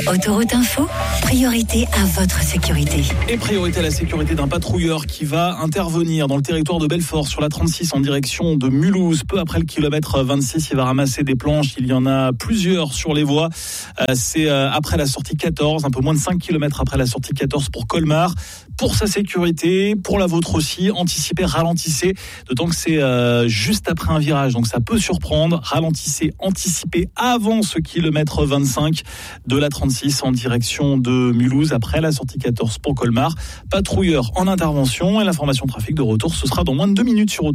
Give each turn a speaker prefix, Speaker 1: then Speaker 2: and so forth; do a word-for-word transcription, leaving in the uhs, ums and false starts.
Speaker 1: Autoroute Info, priorité à votre sécurité.
Speaker 2: Et priorité à la sécurité d'un patrouilleur qui va intervenir dans le territoire de Belfort sur la trente-six en direction de Mulhouse. Peu après le kilomètre vingt-six, il va ramasser des planches. Il y en a plusieurs sur les voies. Euh, c'est euh, après la sortie quatorze, un peu moins de cinq kilomètres après la sortie quatorze pour Colmar. Pour sa sécurité, pour la vôtre aussi, anticipez, ralentissez. D'autant que c'est euh, juste après un virage, donc ça peut surprendre. Ralentissez, anticipez avant ce kilomètre vingt-cinq de la trente-six en direction de Mulhouse, après la sortie quatorze pour Colmar. Patrouilleur en intervention et l'information trafic de retour, ce sera dans moins de deux minutes sur